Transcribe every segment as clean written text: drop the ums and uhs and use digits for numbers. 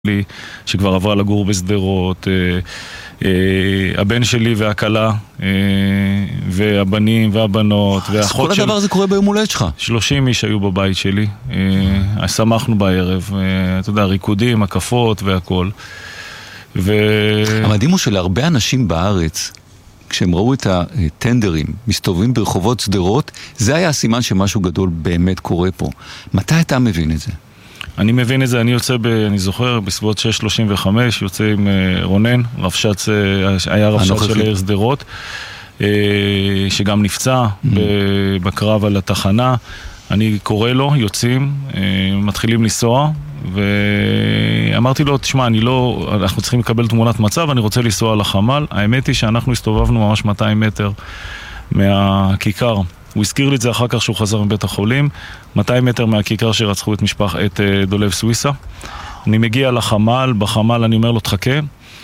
לי, שכבר עברה לגור בסדרות, הבן שלי והכלה, והבנים והבנות, אז כל הדבר הזה קורה ביום הולדת שלך. 30 איש היו בבית שלי, שמחנו בערב, אתה יודע, ריקודים, הקפות והכל. המדהים הוא שלהרבה אנשים בארץ, כשהם ראו את הטנדרים מסתובבים ברחובות סדרות, זה היה הסימן שמשהו גדול באמת קורה פה. מתי אתה מבין את זה? אני מבין את זה, אני יוצא, אני זוכר, בסביבות 6:35, יוצא עם רונן, רבש"ץ, היה רבש"ץ של העיר סדרות, שגם נפצע בקרב על התחנה. אני קורא לו, יוצאים, מתחילים לנסוע, ואמרתי לו, תשמע, אנחנו צריכים לקבל תמונת מצב, אני רוצה לנסוע לחמ"ל. האמת היא שאנחנו הסתובבנו ממש 200 מטר מהכיכר. הוא הזכיר לי את זה אחר כך שהוא חזר מבית החולים, 200 מטר מהכיכר שרצחו את דולב סוויסה. אני מגיע לחמ"ל, בחמ"ל אני אומר לו תחכה,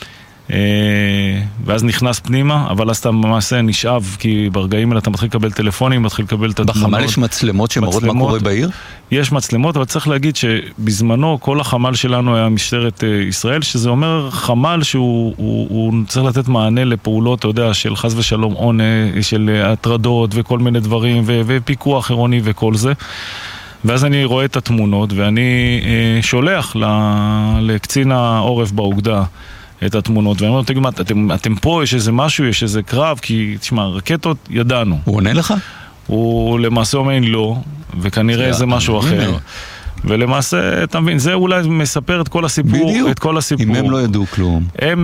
ואז נכנס פנימה, אבל אז אתה ממעשה נשאב, כי ברגעים האלה אתה מתחיל לקבל טלפונים, מתחיל לקבל את התמונות. בחמ"ל יש מצלמות שמראות מה קורה בעיר? יש מצלמות, אבל צריך להגיד שבזמנו כל החמ"ל שלנו היה משטרת ישראל, שזה אומר חמ"ל שהוא צריך לתת מענה לפעולות, אתה יודע, של חס ושלום עונה, של הטרדות וכל מיני דברים, ופיקוח עירוני וכל זה. ואז אני רואה את התמונות, ואני שולח לקצין העורף באוגדה את התמונות, ואני אומר, תגידו, אתם פה, יש איזה משהו, יש איזה קרב, כי, תשמע, רקטות ידענו. הוא עונה לך? הוא למעשה אומר לא, וכנראה זה משהו אחר. ולמעשה, אתה מבין, זה אולי מספר את כל הסיפור. בדיוק, אם הם לא ידעו כלום.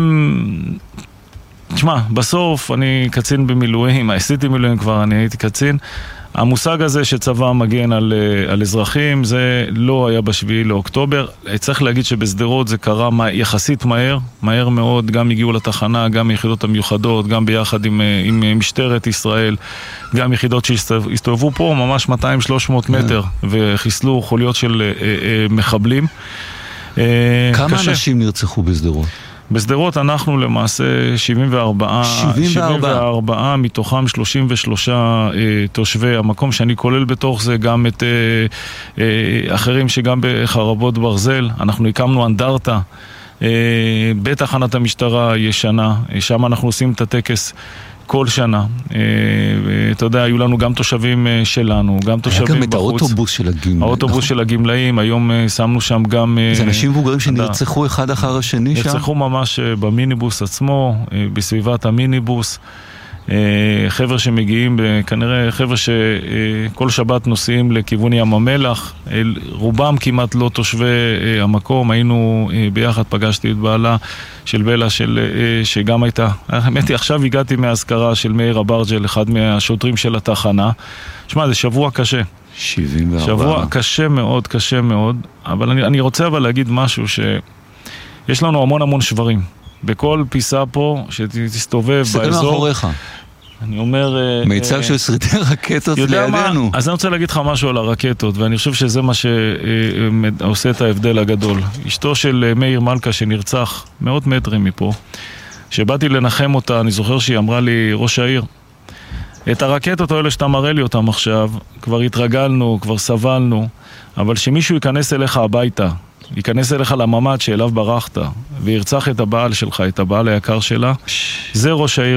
תשמע, בסוף אני קצין במילואים, עשיתי מילואים כבר, אני הייתי קצין. המושג הזה שצבא מגן על אזרחים, זה לא היה ב7 לאוקטובר. צריך להגיד שבסדרות זה קרה יחסית מהר מאוד, גם הגיעו לתחנה, גם יחידות המיוחדות, גם ביחד עם משטרת ישראל, גם יחידות שהסתובבו פה ממש 200-300 מטר, וחיסלו חוליות של מחבלים. כמה אנשים נרצחו בסדרות? בסדרות אנחנו למעשה 74, מתוכם 33 תושבי המקום, שאני כולל בתוך זה גם את אחרים שגם בחרבות ברזל. אנחנו הקמנו אנדרטה בתחנת המשטרה ישנה, שם אנחנו עושים את הטקס כל שנה. אתה יודע, היו לנו גם תושבים שלנו, גם תושבים בחוץ. היה גם את האוטובוס של הגמלאים. האוטובוס של הגמלאים, היום שמנו שם גם... זה אנשים מבוגרים שנרצחו אחד אחר השני שם? נרצחו ממש במיניבוס עצמו, בסביבת המיניבוס. חבר'ה שמגיעים, כנראה חבר'ה שכל שבת נוסעים לכיוון ים המלח, רובם כמעט לא תושבי המקום. היינו ביחד, פגשתי את בעלה של בלה שגם הייתה, האמת היא, עכשיו הגעתי מהזכרה של מאיר אברג'ל, אחד מהשוטרים של התחנה. שמע, זה שבוע קשה. 74. שבוע קשה מאוד, קשה מאוד. אבל אני רוצה להגיד משהו, שיש לנו המון שברים. בכל פיסה פה שתסתובב באזור. מאחוריך. אני אומר... מיצג של שרידי רקטות לידינו. אז אני רוצה להגיד לך משהו על הרקטות, ואני חושב שזה מה שעושה את ההבדל הגדול. אשתו של מאיר מלכה שנרצח מאות מטרים מפה, שבאתי לנחם אותה, אני זוכר שהיא אמרה לי, ראש העיר, את הרקטות האלה שאתה מראה לי אותם עכשיו, כבר התרגלנו, כבר סבלנו, אבל שמישהו ייכנס אליך הביתה, ייכנס אליך לממד שאליו ברחת, וירצח את הבעל שלך, את הבעל היקר שלה, זה ראש העיר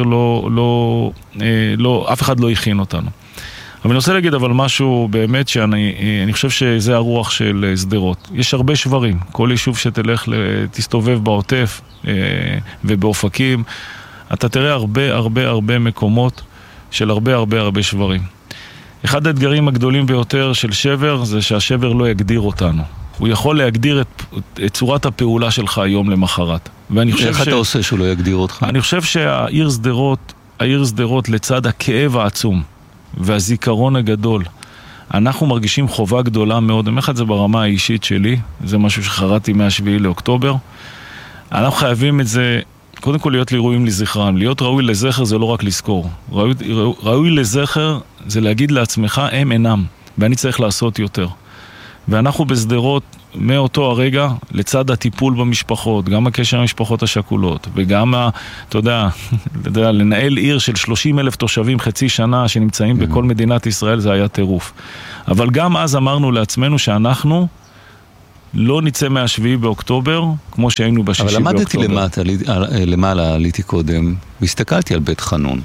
אף אחד לא הכין אותנו. אבל אני רוצה להגיד אבל משהו באמת שאני חושב שזה הרוח של סדרות. יש הרבה שברים, כל יישוב שתלך, תסתובב בעוטף ובאופקים, אתה תראה הרבה מקומות של הרבה שברים. אחד האתגרים הגדולים ביותר של שבר, זה שהשבר לא יגדיר אותנו. הוא יכול להגדיר את צורת הפעולה שלך היום למחרת. איך אתה עושה שהוא לא יגדיר אותך? אני חושב שהעיר סדרות לצד הכאב העצום והזיכרון הגדול, אנחנו מרגישים חובה גדולה מאוד. אני אומר לך את זה ברמה האישית שלי, זה משהו שחרדתי מה7 לאוקטובר. אנחנו חייבים את זה, קודם כל להיות ראויים לזכרם. להיות ראוי לזכר זה לא רק לזכור. ראוי לזכר זה להגיד לעצמך, הם אינם, ואני צריך לעשות יותר. ואנחנו בסדרות מאותו הרגע, לצד הטיפול במשפחות, גם הקשר עם המשפחות השכולות, וגם, אתה יודע, לנהל עיר של 30,000 תושבים חצי שנה שנמצאים בכל מדינת ישראל, זה היה טירוף. אבל גם אז אמרנו לעצמנו שאנחנו לא נצא מהשביעי באוקטובר, כמו שהיינו בשישי באוקטובר. אבל עמדתי למעלה, עליתי קודם, והסתכלתי על בית חנון.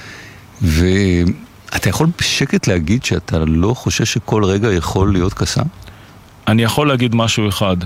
ואתה יכול בשקט להגיד שאתה לא חושש שכל רגע יכול להיות קסם? אני יכול להגיד משהו אחד,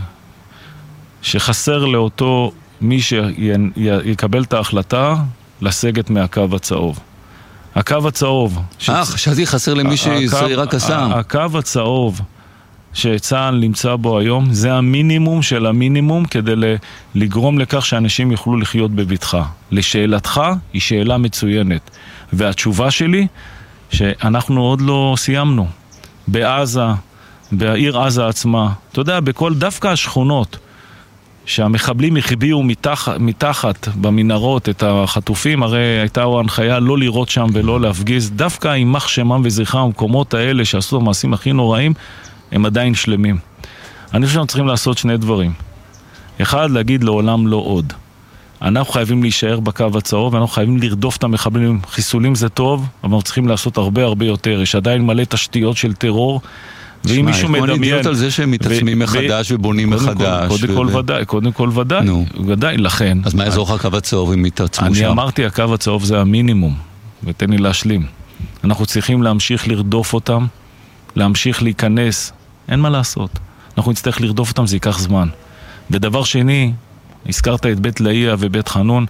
שחסר לאותו מי שיקבל את ההחלטה לסגת מהקו הצהוב. הקו הצהוב... חשבתי חסר למי שזה רק קסם. הקו הצהוב שצה"ל נמצא בו היום, זה המינימום של המינימום כדי לגרום לכך שאנשים יוכלו לחיות בביטחה. לשאלתך היא שאלה מצוינת. והתשובה שלי, שאנחנו עוד לא סיימנו. בעזה, בעיר עזה עצמה, אתה יודע, בכל דווקא השכונות, שהמחבלים החביאו מתחת במנהרות את החטופים, הרי הייתה הנחיה לא לראות שם ולא להפגיז, דווקא עם מח שמם וזכרם, המקומות האלה שעשו המעשים הכי נוראים, הם עדיין שלמים. אני חושב שאנחנו צריכים לעשות שני דברים. אחד, להגיד לעולם לא עוד. אנחנו חייבים להישאר בקו הצהוב, ואנחנו חייבים לרדוף את המחבלים. חיסולים זה טוב, אבל אנחנו צריכים לעשות הרבה הרבה יותר. יש עדיין מלא תשתיות של טרור, ואם מישהו מדמיין... יש נדיעות על זה שהם מתעצמים מחדש ובונים מחדש. קודם כל ודאי, לכן. אז מה יעזור לך הקו הצהוב אם מתעצמו שם? אני אמרתי, הקו הצהוב זה המינימום, ותן לי להשלים. אנחנו צריכים להמשיך לרדוף אותם, להמשיך להיכנס, אין מה לעשות. אנחנו נצטרך לרדוף אותם, זה ייקח זמן. ודבר שני, הזכרת את בית לאיה ובית חנון,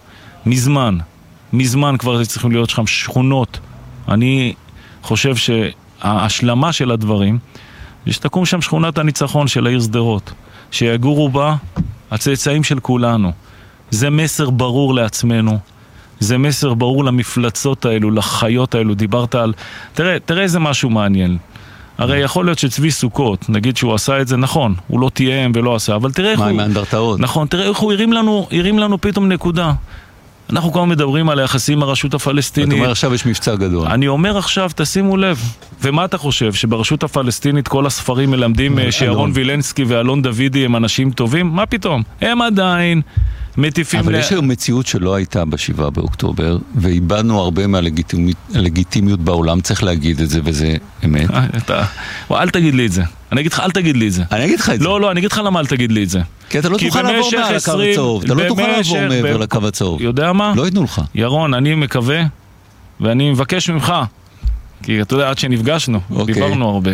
מזמן כבר צריכים להיות שם שכונות. אני חושב שההשלמה של הדברים, זה שתקום שם שכונת הניצחון של העיר שדרות, שיגורו בה הצאצאים של כולנו. זה מסר ברור לעצמנו, זה מסר ברור למפלצות האלו, לחיות האלו. דיברת על... תראה איזה משהו מעניין. הרי יכול להיות שצבי סוכות, נגיד שהוא עשה את זה, נכון, הוא לא תיאם ולא עשה, אבל תראה איך הוא... מה עם האנדרטאות? נכון, תראה איך הוא הרים לנו פתאום נקודה. אנחנו כבר מדברים על היחסים הרשות הפלסטינית. אתה אומר עכשיו יש מבצע גדול. אני אומר עכשיו, תשימו לב. ומה אתה חושב? שברשות הפלסטינית כל הספרים מלמדים שירון וילנסקי ואלון דוידי הם אנשים טובים? מה פתאום? הם עדיין מטיפים... אבל יש היום מציאות שלא הייתה ב7 באוקטובר, ואיבדנו הרבה מהלגיטימיות בעולם, צריך להגיד את זה, וזה אמת. אל תגיד לי את זה. אני אגיד לך, אל תגיד לי את זה. אני אגיד לך את זה. לא, אני אגיד לך למה אל תגיד לי את זה. כי אתה לא תוכל לעבור מעל הקו הצהוב. אתה לא תוכל לעבור מעבר לקו הצהוב. יודע מה? לא ייתנו לך. ירון, אני מקווה, ואני מבקש ממך, כי אתה יודע, עד שנפגשנו, דיברנו הרבה.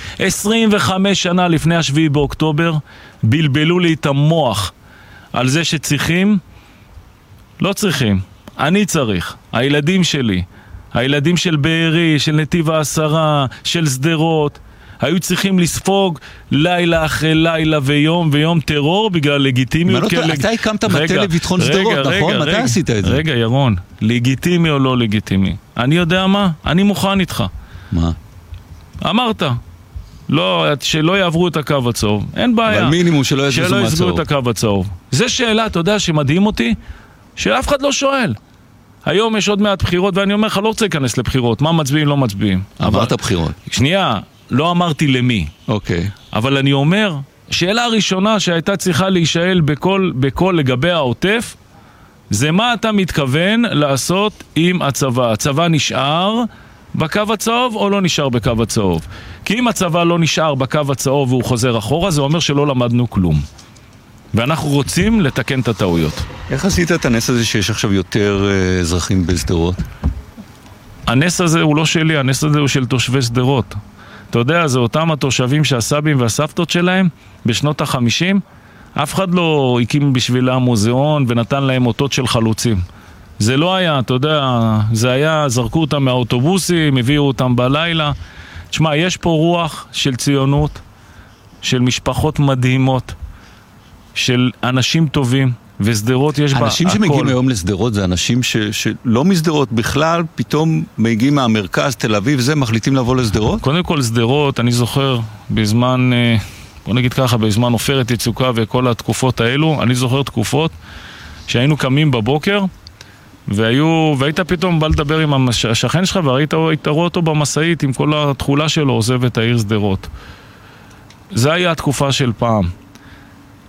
25 שנה לפני השביעי באוקטובר, בלבלו לי את המוח על זה שצריכים, לא צריכים, אני צריך, הילדים שלי, הילדים של בארי, של נתיב העשרה, של שדרות, היו צריכים לספוג לילה אחרי לילה ויום טרור בגלל לגיטימיות. אתה הקמת מטה לביטחון שדרות, נכון? מתי עשית את זה? רגע, ירון, לגיטימי או לא לגיטימי? אני יודע מה? אני מוכן איתך. מה? אמרת. לא, שלא יעברו את הקו הצהוב. אין בעיה. אבל מינימום שלא יזוזו מהצהוב. שלא יזגו את הקו הצהוב. זה שאלה, אתה יודע, שמדהים אותי, שאף אחד לא שואל. היום יש עוד מעט בחירות, ואני אומר לך, לא רוצה להיכנס לבחירות. מה מצביעים, לא מצביעים. עברת בחירות. שנייה, לא אמרתי למי. אוקיי. אבל אני אומר, שאלה הראשונה שהייתה צריכה להישאל בכל לגבי העוטף, זה מה אתה מתכוון לעשות עם הצבא. הצבא נשאר בקו הצהוב או לא נשאר בקו הצהוב? כי אם הצבא לא נשאר בקו הצהוב והוא חוזר אחורה, זה אומר שלא למדנו כלום. ואנחנו רוצים לתקן את הטעויות. איך עשית את הנס הזה שיש עכשיו יותר אזרחים בשדרות? הנס הזה הוא לא שלי, הנס הזה הוא של תושבי שדרות. אתה יודע, זה אותם התושבים שהסבים והסבתות שלהם בשנות ה-50, אף אחד לא הקים בשבילם מוזיאון ונתן להם אותות של חלוצים. זה לא היה, אתה יודע, זה היה, זרקו אותם מהאוטובוסים, הביאו אותם בלילה. תשמע, יש פה רוח של ציונות, של משפחות מדהימות, של אנשים טובים, וסדרות יש בה הכל. אנשים שמגיעים היום לסדרות זה אנשים שלא מסדרות בכלל, פתאום מגיעים מהמרכז, תל אביב, זה מחליטים לבוא לסדרות? קודם כל סדרות, אני זוכר בזמן, בוא נגיד ככה, בזמן עופרת יצוקה וכל התקופות האלו, אני זוכר תקופות שהיינו קמים בבוקר, והיית פתאום בא לדבר עם השכן שלך, והיית רואה אותו במסעית עם כל התחולה שלו, עוזב את העיר סדרות. זה היה התקופה של פעם.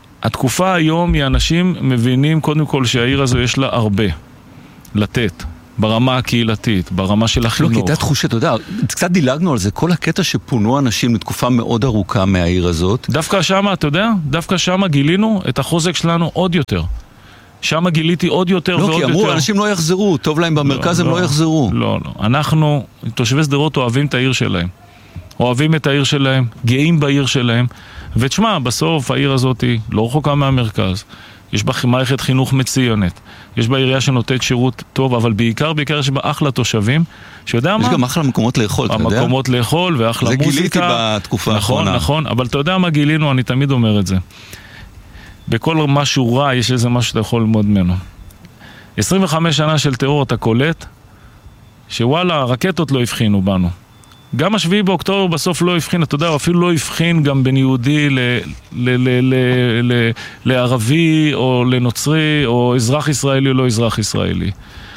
התקופה היום היא אנשים מבינים קודם כל שהעיר הזו יש לה הרבה לתת. ברמה הקהילתית, ברמה של החינוך. לא, כי הייתה תחושה, אתה יודע, קצת דילגנו על זה, כל הקטע שפונו אנשים לתקופה מאוד ארוכה מהעיר הזאת. דווקא שמה, אתה יודע, דווקא שמה גילינו את החוזק שלנו עוד יותר. שמה גיליתי עוד יותר ועוד יותר. לא, כי אמרו, אנשים לא יחזרו, טוב להם במרכז, הם לא יחזרו. לא. אנחנו, תושבי שדרות, אוהבים את העיר שלהם. אוהבים את העיר שלהם, גאים בעיר שלהם. ותשמע, בסוף העיר הזאת היא לא רחוקה מהמרכז. יש בה מערכת חינוך מצוינת. יש בה עירייה שנותנת שירות טוב, אבל בעיקר יש בה אחלה תושבים, שיודע מה? יש גם אחלה מקומות לאכול, אתה יודע? המקומות לאכול ואחלה מוזיקה. זה גיליתי בתקופה האחרונה. נכון, אבל אתה יודע מה גילינו? אני תמיד אומר את זה. בכל משהו רע יש איזה משהו שאתה יכול ללמוד ממנו. 25 שנה של טרור אתה קולט, שוואלה, הרקטות לא הבחינו בנו. גם השביעי באוקטובר בסוף לא הבחין, אתה יודע, אפילו לא הבחין גם בין יהודי לערבי או לנוצרי או אזרח ישראלי או לא אזרח ישראלי.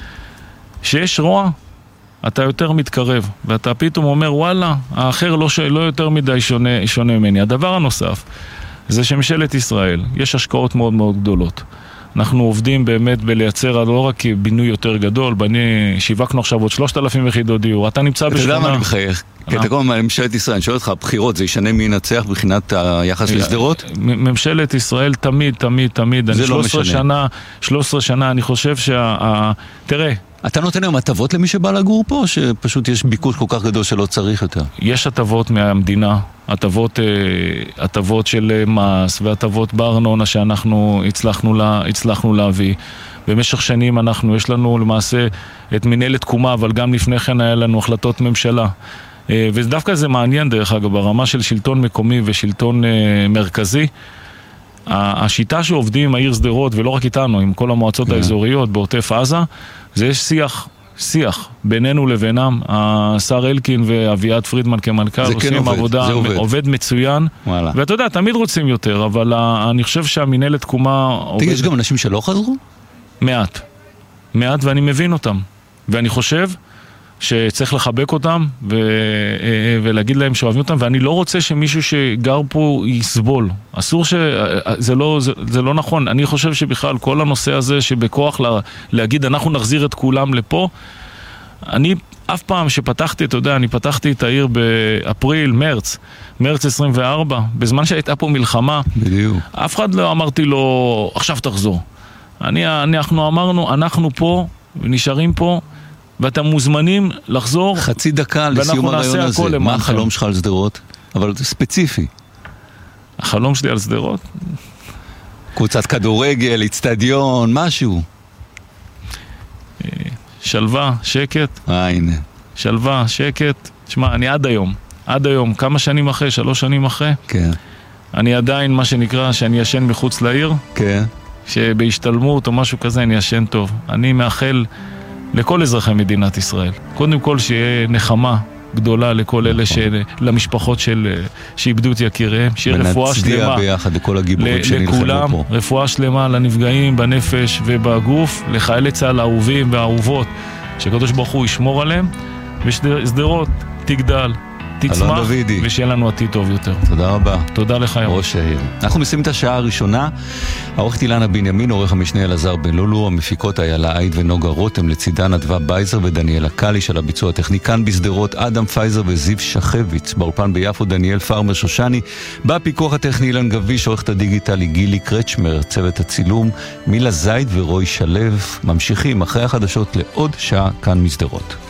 שיש רוע, אתה יותר מתקרב, ואתה פתאום אומר, וואלה, האחר לא יותר מדי שונה ממני. הדבר הנוסף, זה שממשלת ישראל, יש השקעות מאוד מאוד גדולות. אנחנו עובדים באמת בלייצר לא רק בינוי יותר גדול, שיווקנו עכשיו עוד 3,000 יחידות דיור, אתה נמצא בשכונה... אתה יודע מה אני מחייך? כי אתה קוראים ממשלת ישראל, אני שואל אותך, הבחירות, זה ישנה מי ינצח מבחינת היחס לשדרות? ממשלת ישראל תמיד, זה לא משנה. 13 שנה, אני חושב תראה, אתה נותן היום הטבות למי שבא לגור פה, או שפשוט יש ביקוש כל כך גדול שלא צריך יותר? יש הטבות מהמדינה, הטבות של מס והטבות בארנונה שאנחנו הצלחנו להביא. במשך שנים יש לנו למעשה את מנהלת תקומה, אבל גם לפני כן היה לנו החלטות ממשלה. ודווקא זה מעניין דרך אגב, ברמה של שלטון מקומי ושלטון מרכזי. השיטה שעובדים עם העיר שדרות, ולא רק איתנו, עם כל המועצות האזוריות בעוטף עזה, זה יש שיח בינינו לבינם. השר אלקין ואביעד פרידמן כמנכ"ל עושים עבודה, עובד מצוין. ואתה יודע, תמיד רוצים יותר, אבל אני חושב שהמנהלת תקומה... תגיד, יש גם אנשים שלא חזרו? מעט, ואני מבין אותם. ואני חושב שצריך לחבק אותם ולהגיד להם שאוהבים אותם, ואני לא רוצה שמישהו שגר פה יסבול. אסור זה לא נכון. אני חושב שבכלל כל הנושא הזה שבכוח להגיד אנחנו נחזיר את כולם לפה, אני אף פעם שפתחתי, אתה יודע, אני פתחתי את העיר באפריל, מרץ 24, בזמן שהייתה פה מלחמה. בדיוק. אף אחד לא אמרתי לו, עכשיו תחזור. אנחנו אמרנו, אנחנו פה ונשארים פה, ואתם מוזמנים לחזור. חצי דקה לסיום הרעיון הזה. מה החלום שלך על שדרות? אבל ספציפי. החלום שלי על שדרות? קבוצת כדורגל, אצטדיון, משהו. שלווה, שקט. הנה. שלווה, שקט. תשמע, אני עד היום, כמה שנים אחרי, 3 שנים אחרי. כן. אני עדיין, מה שנקרא, שאני ישן מחוץ לעיר. כן. שבהשתלמות או משהו כזה אני ישן טוב. אני מאחל לכל אזרחי מדינת ישראל. קודם כל שיהיה נחמה גדולה לכל אלה למשפחות שאיבדו את יקיריהם, שיהיה רפואה שלמה. ונצדיע ביחד לכל הגיבורים שנלחמו פה. רפואה שלמה לנפגעים בנפש ובגוף, לחיילי צה"ל האהובים והאהובות, שקדוש ברוך הוא ישמור עליהם, ושדרות תגדל, תצמח, ושיהיה לנו עתיד טוב יותר. תודה רבה. תודה לך, ראש העיר. אנחנו מסיימים את השעה הראשונה. העורכת אילנה בנימין, עורך המשנה אלעזר בן לולו, המפיקות איילה עיד ונוגה רותם, לצידן אדווה בייזר ודניאלה קליש, על הביצוע הטכניקן בשדרות אדם פייזר וזיו שחביץ, באולפן ביפו דניאל פארמר שושני, בפיקוח הטכני אילן גביש, עורכת הדיגיטלי גילי קרצ'מר, צוות הצילום מילה זייד ורוי שלב. ממשיכים אחרי החדשות לעוד שעה כאן משדרות.